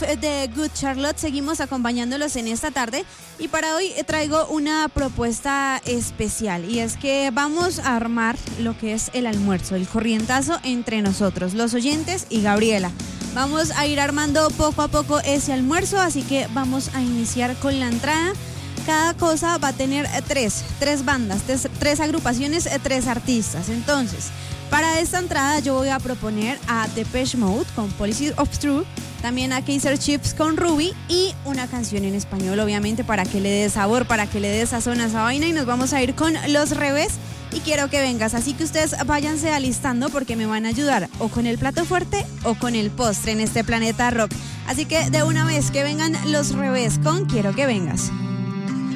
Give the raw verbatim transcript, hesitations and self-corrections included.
de Good Charlotte. Seguimos acompañándolos en esta tarde y para hoy traigo una propuesta especial y es que vamos a armar lo que es el almuerzo, el corrientazo entre nosotros, los oyentes y Gabriela. Vamos a ir armando poco a poco ese almuerzo, así que vamos a iniciar con la entrada. Cada cosa va a tener tres, tres bandas, tres, tres agrupaciones, tres artistas. Entonces, para esta entrada yo voy a proponer a Depeche Mode con Policy of Truth, también a Kaiser Chiefs con Ruby y una canción en español, obviamente, para que le dé sabor, para que le dé sazón a esa vaina. Y nos vamos a ir con Los Revés y Quiero que vengas. Así que ustedes váyanse alistando porque me van a ayudar o con el plato fuerte o con el postre en este planeta rock. Así que de una vez que vengan Los Revés con Quiero que vengas.